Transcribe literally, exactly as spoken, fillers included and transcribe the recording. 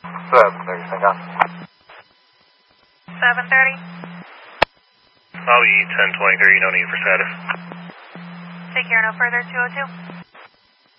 seven thirty, thank God. seven thirty. I'll be ten twenty-three, no need for status. Take care, no further, two oh two.